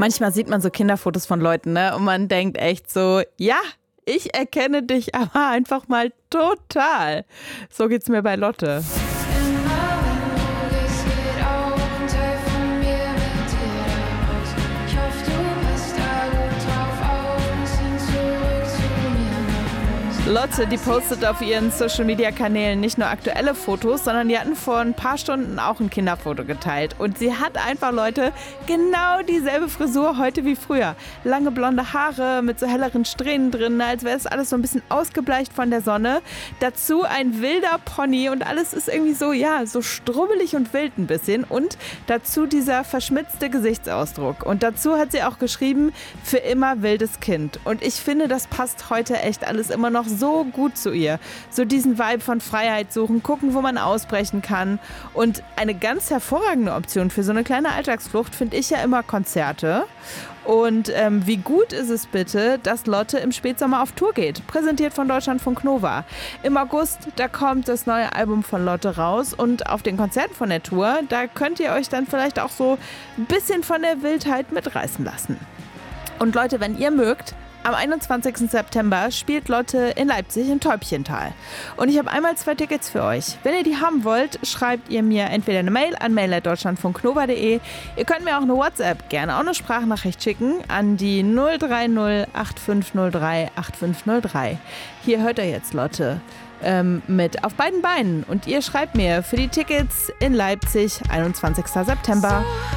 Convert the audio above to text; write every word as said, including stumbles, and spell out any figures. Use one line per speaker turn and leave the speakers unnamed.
Manchmal sieht man so Kinderfotos von Leuten, ne? Und man denkt echt so, ja, ich erkenne dich aber einfach mal total. So geht's mir bei Lotte. Lotte, die postet auf ihren Social-Media-Kanälen nicht nur aktuelle Fotos, sondern die hatten vor ein paar Stunden auch ein Kinderfoto geteilt. Und sie hat einfach, Leute, genau dieselbe Frisur heute wie früher. Lange blonde Haare mit so helleren Strähnen drin, als wäre es alles so ein bisschen ausgebleicht von der Sonne. Dazu ein wilder Pony und alles ist irgendwie so, ja, so strubbelig und wild ein bisschen. Und dazu dieser verschmitzte Gesichtsausdruck. Und dazu hat sie auch geschrieben, für immer wildes Kind. Und ich finde, das passt heute echt alles immer noch so gut zu ihr. So diesen Vibe von Freiheit suchen, gucken, wo man ausbrechen kann. Und eine ganz hervorragende Option für so eine kleine Alltagsflucht finde ich ja immer Konzerte. Und ähm, wie gut ist es bitte, dass Lotte im Spätsommer auf Tour geht, präsentiert von Deutschlandfunk Nova. Im August, da kommt das neue Album von Lotte raus und auf den Konzerten von der Tour, da könnt ihr euch dann vielleicht auch so ein bisschen von der Wildheit mitreißen lassen. Und Leute, wenn ihr mögt, am einundzwanzigsten September spielt Lotte in Leipzig im Täubchental. Und ich habe einmal zwei Tickets für euch. Wenn ihr die haben wollt, schreibt ihr mir entweder eine Mail an mail at deutschlandfunknova punkt de. Ihr könnt mir auch eine WhatsApp, gerne auch eine Sprachnachricht schicken an die null drei null acht fünf null drei acht fünf null drei. Hier hört ihr jetzt Lotte ähm, mit Auf beiden Beinen. Und ihr schreibt mir für die Tickets in Leipzig, einundzwanzigsten September.